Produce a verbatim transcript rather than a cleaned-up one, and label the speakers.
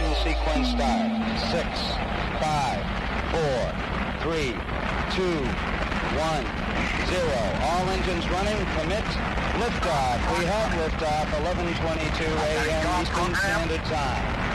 Speaker 1: ignition sequence start. Six, five, four, three, two, one, zero. All engines running. Commit. Liftoff. We have liftoff. eleven twenty-two a m Eastern Standard Time.